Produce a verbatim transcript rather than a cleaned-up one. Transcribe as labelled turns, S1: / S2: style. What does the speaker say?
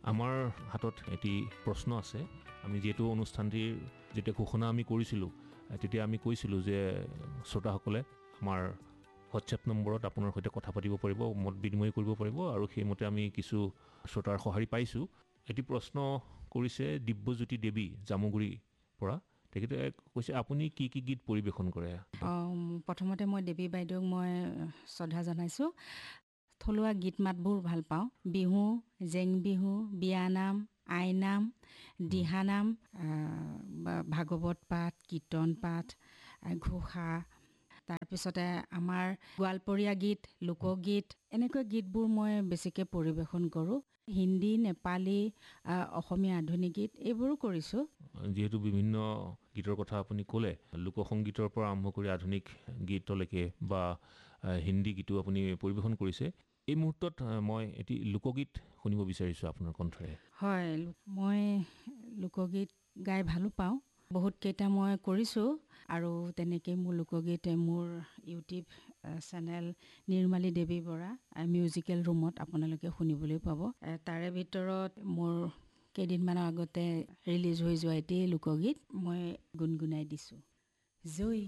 S1: আমাৰ হাতত এটি প্ৰশ্ন আছে। আমি যিহেতু অনুষ্ঠানটিৰ যেতিয়া ঘোষণা আমি কৰিছিলোঁ তেতিয়া আমি কৈছিলোঁ যে শ্ৰোতাসকলে আমাৰ হোৱাটছএপ নম্বৰত আপোনাৰ সৈতে কথা পাতিব পাৰিব, মত বিনিময় কৰিব পাৰিব আৰু সেইমতে আমি কিছু শ্ৰোতাৰ সঁহাৰি পাইছোঁ। এটি প্ৰশ্ন কৰিছে দিব্যজ্যোতি দেৱী জামুগুৰিৰ পৰা। তেখেতে কৈছে আপুনি কি কি গীত পৰিৱেশন কৰে?
S2: প্ৰথমতে মই দেৱী বাইদেউক মই শ্ৰদ্ধা জনাইছোঁ। থলুৱা গীত মাতবোৰ ভাল পাওঁ। বিহু, জেং বিহু, বিয়ানাম, আইনাম, দিহানাম, ভাগৱত পাঠ, কীৰ্তন পাঠ, ঘোষা, তাৰপিছতে আমাৰ গোৱালপৰীয়া গীত, লোকগীত, এনেকুৱা গীতবোৰ মই বেছিকৈ পৰিৱেশন কৰোঁ। হিন্দী, নেপালী, অসমীয়া আধুনিক গীত এইবোৰো কৰিছোঁ।
S1: যিহেতু বিভিন্ন গীতৰ কথা আপুনি ক'লে, লোকসংগীতৰ পৰা আৰম্ভ কৰি আধুনিক গীতলৈকে বা হিন্দী গীতো আপুনি পৰিৱেশন কৰিছে। এই মুহূৰ্তত মই এটি লোকগীত শুনিব বিচাৰিছোঁ আপোনাৰ কণ্ঠৰে।
S2: হয়, মই লোকগীত গাই ভালো পাওঁ। বহুত কেইটা মই কৰিছোঁ আৰু তেনেকৈ মোৰ লোকগীত মোৰ ইউটিউব চেনেল নিৰ্মালী দেৱী বৰা মিউজিকেল ৰুমত আপোনালোকে শুনিবলৈ পাব। তাৰে ভিতৰত মোৰ কেইদিনমানৰ আগতে ৰিলিজ হৈ যোৱা এটি লোকগীত মই গুণগুণাই দিছোঁ। জয়